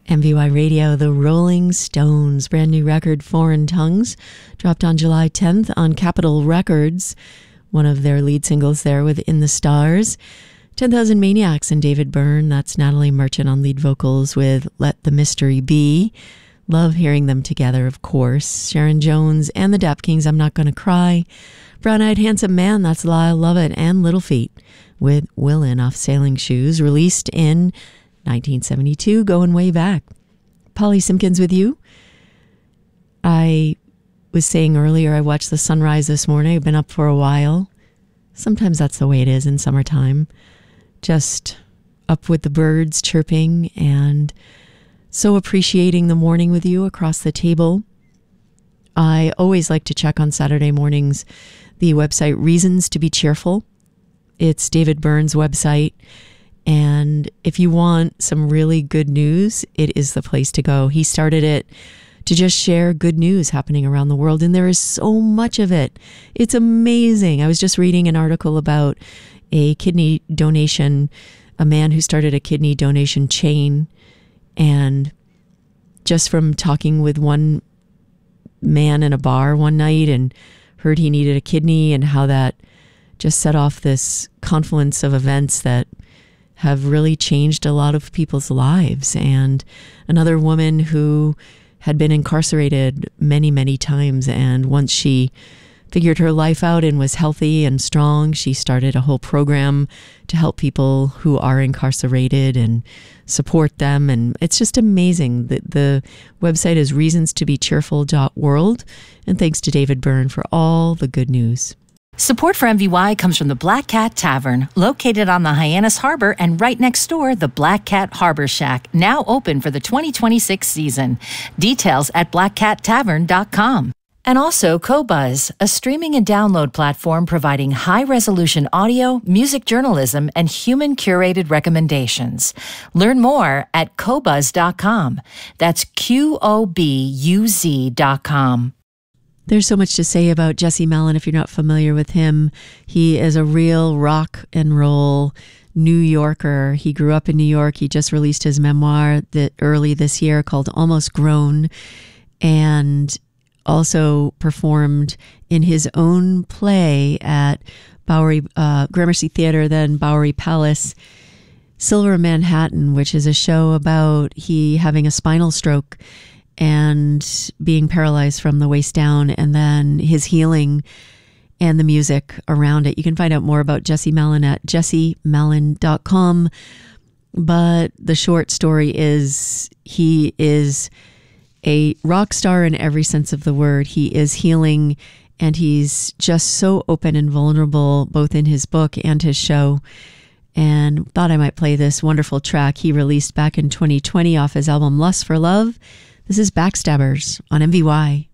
MVY Radio, the Rolling Stones, brand new record, Foreign Tongues, dropped on July 10th on Capitol Records, one of their lead singles there with In the Stars. 10,000 Maniacs and David Byrne, that's Natalie Merchant on lead vocals with Let the Mystery Be. Love hearing them together, of course. Sharon Jones and the Dap Kings, I'm Not Gonna Cry. Brown-Eyed Handsome Man, that's Lyle Lovett, and Little Feat with Willin' off Sailing Shoes, released in 1972, going way back. Polly Simpkins with you. I was saying earlier, I watched the sunrise this morning. I've been up for a while. Sometimes that's the way it is in summertime. Just up with the birds chirping and so appreciating the morning with you across the table. I always like to check on Saturday mornings the website Reasons to be Cheerful. It's David Byrne's website. And if you want some really good news, it is the place to go. He started it to just share good news happening around the world, and there is so much of it. It's amazing. I was just reading an article about a kidney donation, a man who started a kidney donation chain, and just from talking with one man in a bar one night and heard he needed a kidney and how that just set off this confluence of events that have really changed a lot of people's lives. And another woman who had been incarcerated many, many times, and once she figured her life out and was healthy and strong, she started a whole program to help people who are incarcerated and support them. And it's just amazing. The website is reasonstobecheerful.world. And thanks to David Byrne for all the good news. Support for MVY comes from the Black Cat Tavern, located on the Hyannis Harbor, and right next door, the Black Cat Harbor Shack, now open for the 2026 season. Details at blackcattavern.com. And also Qobuz, a streaming and download platform providing high-resolution audio, music journalism, and human-curated recommendations. Learn more at qobuz.com. That's QOBUZ.com. There's so much to say about Jesse Malin if you're not familiar with him. He is a real rock and roll New Yorker. He grew up in New York. He just released his memoir early this year called Almost Grown, and also performed in his own play at Bowery Gramercy Theater, then Bowery Palace, Silver Manhattan, which is a show about he having a spinal stroke and being paralyzed from the waist down, and then his healing and the music around it. You can find out more about Jesse Malin at jessemalin.com. But the short story is he is a rock star in every sense of the word. He is healing, and he's just so open and vulnerable, both in his book and his show. And thought I might play this wonderful track he released back in 2020 off his album Lust for Love. This is Backstabbers on MVY.